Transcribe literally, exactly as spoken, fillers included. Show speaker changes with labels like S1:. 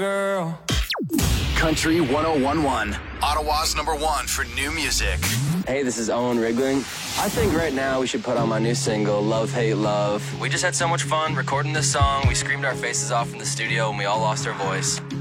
S1: girl.
S2: Country one oh one one, Ottawa's number one for new music.
S3: Hey, this is Owen Rigling. I think right now we should put on my new single, Love, Hate, Love. We just had so much fun recording this song. We screamed our faces off in the studio and we all lost our voice.